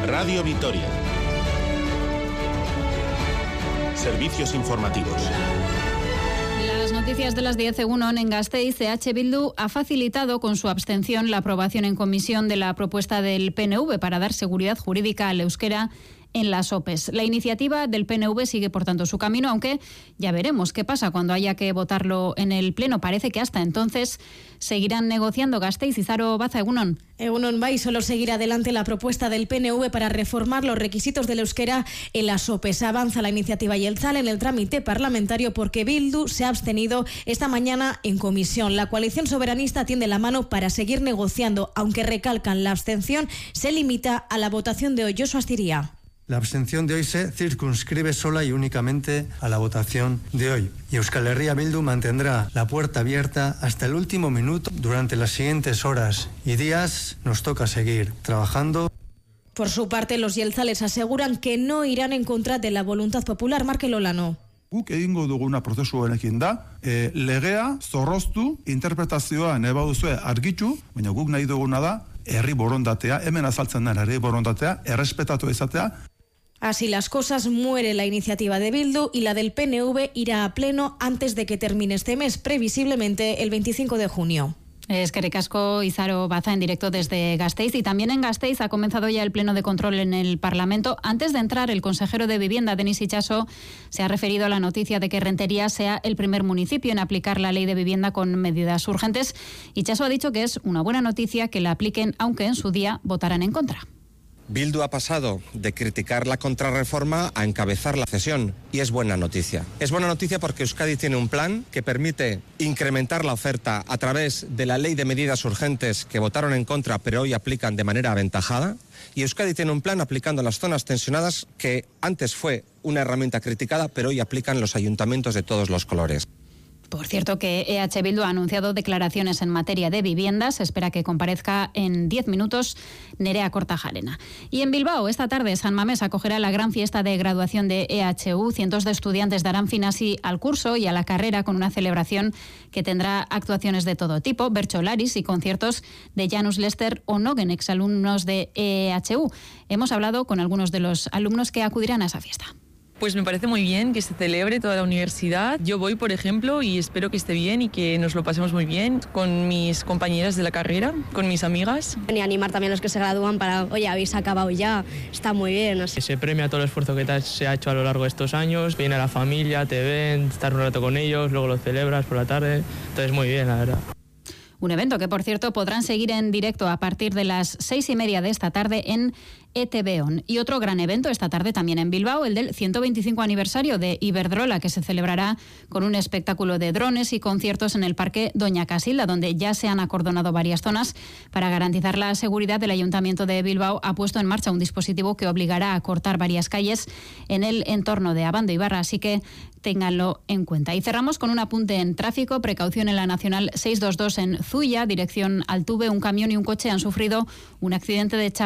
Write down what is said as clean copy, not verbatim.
Radio Vitoria. Servicios informativos. Las noticias de las 10 egunon en Gasteiz. EH Bildu ha facilitado con su abstención la aprobación en comisión de la propuesta del PNV para dar seguridad jurídica al euskera en las OPEs. La iniciativa del PNV sigue, por tanto, su camino, aunque ya veremos qué pasa cuando haya que votarlo en el Pleno. Parece que hasta entonces seguirán negociando. Gasteiz, Izaro Baza, egunon. Egunon Bai, solo seguir adelante la propuesta del PNV para reformar los requisitos del euskera en las OPEs. Avanza la iniciativa Jeltzale en el trámite parlamentario porque Bildu se ha abstenido esta mañana en comisión. La coalición soberanista tiende la mano para seguir negociando, aunque recalcan la abstención se limita a la votación de hoy. Josu Astiría. La abstención de hoy se circunscribe sola y únicamente a la votación de hoy. Y Euskal Herria Bildu mantendrá la puerta abierta hasta el último minuto. Durante las siguientes horas y días nos toca seguir trabajando. Por su parte, los jeltzales aseguran que no irán en contra de la voluntad popular. Markel Olano. Guk egingo duguna prozesu honekin da, legea zorroztu, interpretazioa nahi baduzue argitu, baina guk nahi duguna da, herri borondatea, hemen azaltzen da herri borondatea, errespetatu izatea. Así las cosas, muere la iniciativa de Bildu y la del PNV irá a pleno antes de que termine este mes, previsiblemente el 25 de junio. Eskerrik asko, Izaro Baza, en directo desde Gasteiz. Y también en Gasteiz ha comenzado ya el pleno de control en el Parlamento. Antes de entrar, el consejero de Vivienda, Denis Itxaso, se ha referido a la noticia de que Rentería sea el primer municipio en aplicar la ley de vivienda con medidas urgentes. Itxaso ha dicho que es una buena noticia que la apliquen, aunque en su día votarán en contra. Bildu ha pasado de criticar la contrarreforma a encabezar la cesión y es buena noticia. Es buena noticia porque Euskadi tiene un plan que permite incrementar la oferta a través de la ley de medidas urgentes que votaron en contra pero hoy aplican de manera aventajada. Y Euskadi tiene un plan aplicando las zonas tensionadas que antes fue una herramienta criticada pero hoy aplican los ayuntamientos de todos los colores. Por cierto, que EH Bildu ha anunciado declaraciones en materia de viviendas. Se espera que comparezca en 10 minutos Nerea Kortajarena. Y en Bilbao, esta tarde, San Mamés acogerá la gran fiesta de graduación de EHU. Cientos de estudiantes darán fin así al curso y a la carrera con una celebración que tendrá actuaciones de todo tipo, bertsolaris y conciertos de Janus Lester o Nogen, exalumnos de EHU. Hemos hablado con algunos de los alumnos que acudirán a esa fiesta. Pues me parece muy bien que se celebre toda la universidad. Yo voy, por ejemplo, y espero que esté bien y que nos lo pasemos muy bien con mis compañeras de la carrera, con mis amigas. Y animar también a los que se gradúan para, oye, habéis acabado ya, está muy bien. No sé. Se premia todo el esfuerzo que se ha hecho a lo largo de estos años. Viene la familia, te ven, estás un rato con ellos, luego lo celebras por la tarde. Entonces muy bien, la verdad. Un evento que, por cierto, podrán seguir en directo a partir de las 6:30 de esta tarde en ETV On. Y otro gran evento esta tarde también en Bilbao, el del 125 aniversario de Iberdrola, que se celebrará con un espectáculo de drones y conciertos en el Parque Doña Casilda, donde ya se han acordonado varias zonas. Para garantizar la seguridad, el Ayuntamiento de Bilbao ha puesto en marcha un dispositivo que obligará a cortar varias calles en el entorno de Abando y Barra, así que ténganlo en cuenta. Y cerramos con un apunte en tráfico. Precaución en la Nacional 622 en Zuya, dirección Altuve. Un camión y un coche han sufrido un accidente de